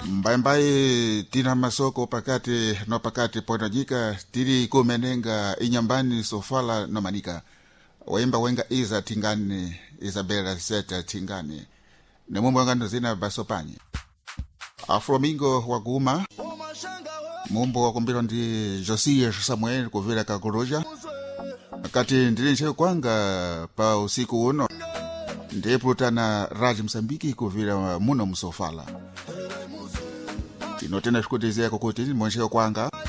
Mbaimbai tina masoko pakati no pakati ponajika tiri kumenenga inyambani sofala no manika. Waimba wenga iza tingani Isabella Seta tingani. Nemumbu wangando zina basopanyi. Afromingo waguma. Mumbu wakumbiro ndi Josia Samuel kuvira kakoroja. Kati ndilinche kwanga pa usiku uno. Ndeputana Raji Msambiki kuvira muno msofala. Inotena shukutizia kukuti mwenshe kwanga.